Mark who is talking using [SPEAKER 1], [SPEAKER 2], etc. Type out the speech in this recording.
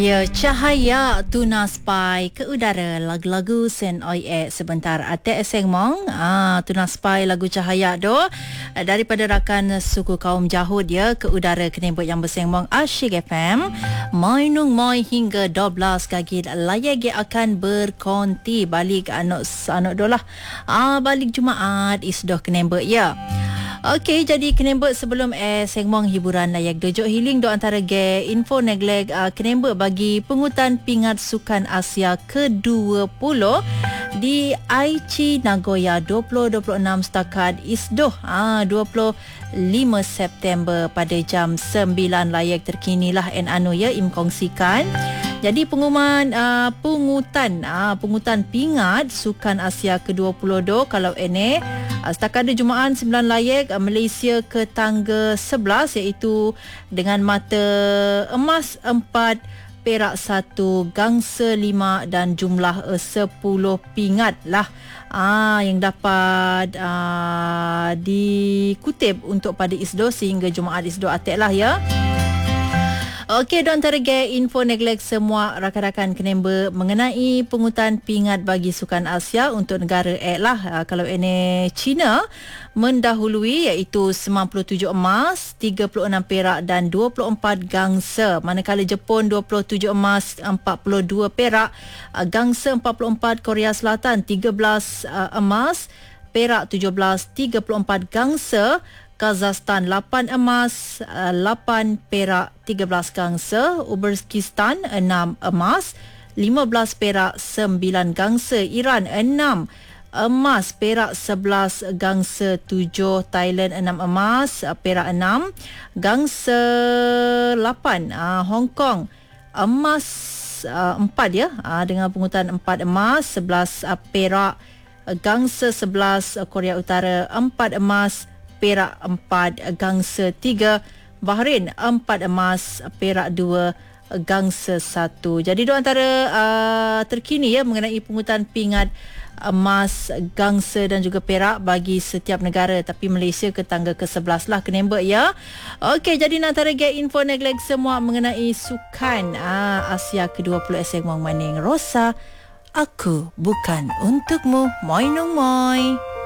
[SPEAKER 1] Ya, cahaya tuna spy ke udara lagu-lagu sen oi sebentar ate eseng mong tuna spy lagu cahaya do daripada rakan suku kaum Jahud ya ke udara kenembut yang berseng mong Asyik FM mainung moi hingga 12 kagit layagi akan berkonti balik anak dolah balik Jumaat isdoh kenembut ya. Okey, jadi kenembut sebelum segmen hiburan layak dojok healing do antara ge info neglek kenembut bagi pungutan pingat Sukan Asia ke-20 di Aichi Nagoya 2026 setakat isdoh 25 September pada jam 9 layak terkinilah ya kongsikan. Jadi pengumuman pungutan pingat Sukan Asia ke-20 do kalau ini setakat ada Jumaat 9 layak Malaysia ke tangga 11 iaitu dengan mata emas 4, perak 1, gangsa 5 dan jumlah 10 pingat lah yang dapat dikutip untuk pada isdo sehingga Jumaat isdo atik lah ya. Okey, dan antara info neglek semua rakan-rakan kenemba mengenai pungutan pingat bagi Sukan Asia untuk negara lah. Kalau ini China mendahului iaitu 97 emas, 36 perak dan 24 gangsa. Manakala Jepun 27 emas, 42 perak, gangsa 44, Korea Selatan 13 emas, perak 17, 34 gangsa. Kazakhstan 8 emas, 8 perak, 13 gangsa. Uzbekistan 6 emas, 15 perak, 9 gangsa. Iran 6 emas, perak 11 gangsa 7. Thailand 6 emas, perak 6 gangsa 8. Hong Kong emas 4 ya, dengan pungutan 4 emas, 11 perak, gangsa 11. Korea Utara 4 emas, perak 4, gangsa 3. Bahrain 4 emas, perak 2, gangsa 1. Jadi dua antara terkini ya mengenai pungutan pingat emas, gangsa dan juga perak bagi setiap negara, tapi Malaysia ke tangga ke-11 lah kenembut ya. Okey, jadi antara info neglek semua mengenai Sukan Asia ke-20 Eseng Wang Maning Rosa. Aku bukan untukmu, moi nung moi.